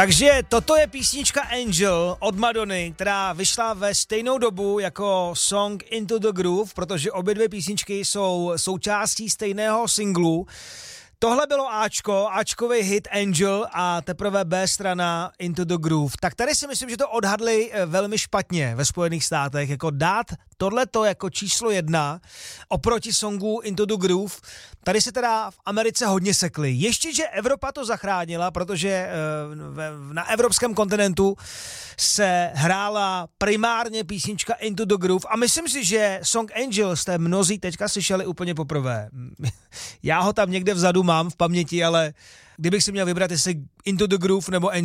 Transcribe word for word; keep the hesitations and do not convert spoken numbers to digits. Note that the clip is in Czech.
Takže toto je písnička Angel od Madony, která vyšla ve stejnou dobu jako song Into the Groove, protože obě dvě písničky jsou součástí stejného singlu. Tohle bylo Ačko, Ačkový hit Angel a teprve B strana Into the Groove. Tak tady si myslím, že to odhadli velmi špatně ve Spojených státech, jako dát tohleto jako číslo jedna oproti songu Into the Groove. Tady se teda v Americe hodně sekli. Ještě, že Evropa to zachránila, protože na evropském kontinentu se hrála primárně písnička Into the Groove a myslím si, že song Angel jste mnozí teďka slyšeli úplně poprvé. Já ho tam někde vzadu mám v paměti, ale kdybych si měl vybrat, jestli Into the Groove nebo Angel,